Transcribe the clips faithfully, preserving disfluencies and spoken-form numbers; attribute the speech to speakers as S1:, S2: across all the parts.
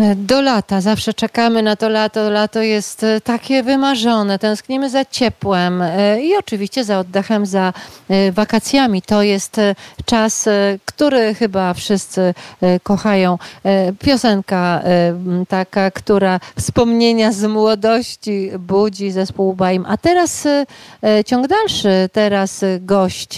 S1: Do lata, zawsze czekamy na to lato. Lato jest takie wymarzone, tęsknimy za ciepłem i oczywiście za oddechem, za wakacjami. To jest czas, który chyba wszyscy kochają. Piosenka taka, która wspomnienia z młodości budzi, zespół Baim. A teraz ciąg dalszy, teraz gość,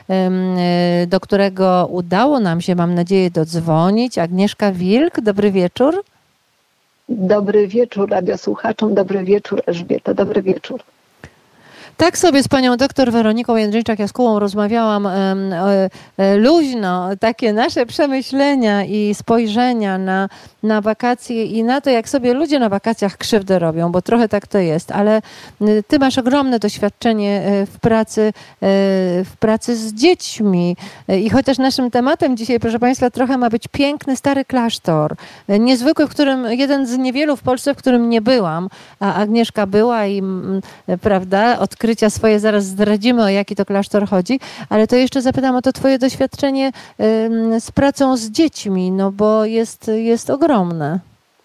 S1: do którego udało nam się, mam nadzieję, dodzwonić. Agnieszka Wilk, dobry wieczór.
S2: Dobry wieczór radiosłuchaczom, dobry wieczór Elżbieta, dobry wieczór.
S1: Tak sobie z panią doktor Weroniką Jędrzejczak-Jaskułą rozmawiałam e, e, luźno, takie nasze przemyślenia i spojrzenia na, na wakacje i na to, jak sobie ludzie na wakacjach krzywdę robią, bo trochę tak to jest, ale ty masz ogromne doświadczenie w pracy, w pracy z dziećmi i chociaż naszym tematem dzisiaj, proszę państwa, trochę ma być piękny, stary klasztor, niezwykły, w którym, jeden z niewielu w Polsce, w którym nie byłam, a Agnieszka była i prawda, odkryła swoje, zaraz zdradzimy, o jaki to klasztor chodzi, ale to jeszcze zapytam o to twoje doświadczenie y, z pracą z dziećmi, no bo jest, jest ogromne.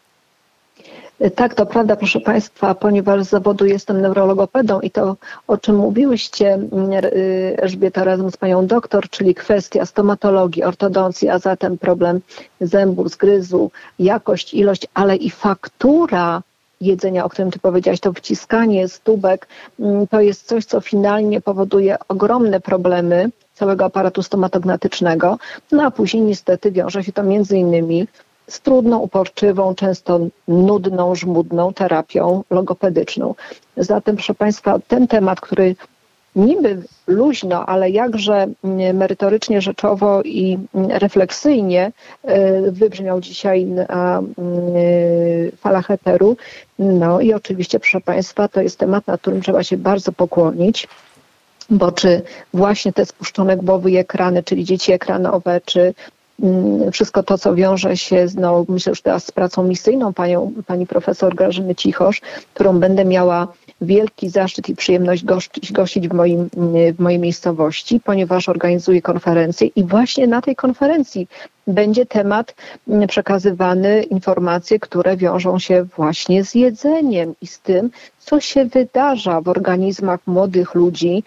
S2: Tak, to prawda, proszę państwa, ponieważ z zawodu jestem neurologopedą i to, o czym mówiłyście, Elżbieta, razem z panią doktor, czyli kwestia stomatologii, ortodoncji, a zatem problem zębu, zgryzu, jakość, ilość, ale i faktura jedzenia, o którym ty powiedziałaś, to wciskanie stópek, to jest coś, co finalnie powoduje ogromne problemy całego aparatu stomatognatycznego, no a później niestety wiąże się to między innymi z trudną, uporczywą, często nudną, żmudną terapią logopedyczną. Zatem, proszę państwa, ten temat, który niby luźno, ale jakże merytorycznie, rzeczowo i refleksyjnie wybrzmiał dzisiaj na falach eteru. No i oczywiście, proszę państwa, to jest temat, nad którym trzeba się bardzo pokłonić, bo czy właśnie te spuszczone głowy i ekrany, czyli dzieci ekranowe, czy wszystko to, co wiąże się, no, myślę już teraz z pracą misyjną panią, pani profesor Grażyny Cichosz, którą będę miała wielki zaszczyt i przyjemność gościć, gościć w, moim, w mojej miejscowości, ponieważ organizuję konferencję i właśnie na tej konferencji będzie temat przekazywany, informacje, które wiążą się właśnie z jedzeniem i z tym, co się wydarza w organizmach młodych ludzi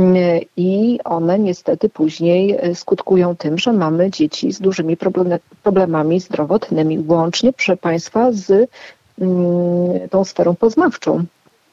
S2: i one niestety później skutkują tym, że mamy dzieci z dużymi problemami zdrowotnymi, łącznie, proszę państwa, z tą sferą poznawczą.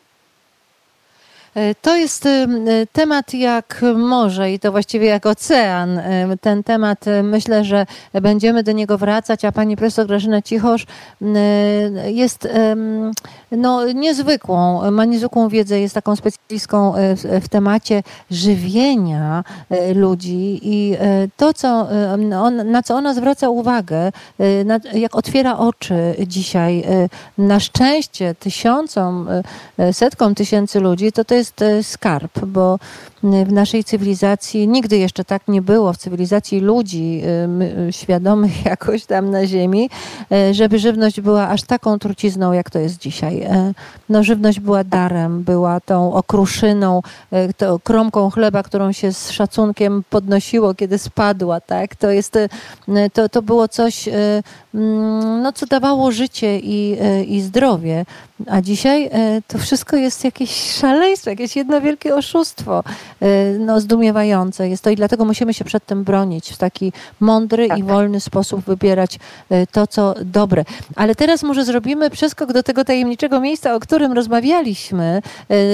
S1: To jest temat jak morze i to właściwie jak ocean. Ten temat, myślę, że będziemy do niego wracać, a pani profesor Grażyna Cichosz jest no, niezwykłą, ma niezwykłą wiedzę, jest taką specjalistką w, w temacie żywienia ludzi i to, co on, na co ona zwraca uwagę, na, jak otwiera oczy dzisiaj na szczęście tysiącom, setkom tysięcy ludzi, to to jest jest skarb, bo w naszej cywilizacji nigdy jeszcze tak nie było, w cywilizacji ludzi świadomych jakoś tam na ziemi, żeby żywność była aż taką trucizną, jak to jest dzisiaj. No, żywność była darem, była tą okruszyną, tą kromką chleba, którą się z szacunkiem podnosiło, kiedy spadła, tak? To jest, to, to było coś, no, co dawało życie i, i zdrowie. A dzisiaj to wszystko jest jakieś szaleństwo, jakieś jedno wielkie oszustwo, no, zdumiewające jest to i dlatego musimy się przed tym bronić, w taki mądry tak. i wolny sposób wybierać to, co dobre. Ale teraz może zrobimy przeskok do tego tajemniczego miejsca, o którym rozmawialiśmy.